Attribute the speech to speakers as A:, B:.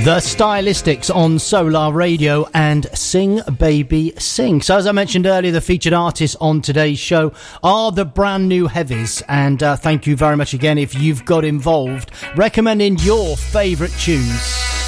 A: The Stylistics on Solar Radio and Sing Baby Sing. So as I mentioned earlier, the featured artists on today's show are the Brand New Heavies, and thank you very much again if you've got involved recommending your favourite tunes.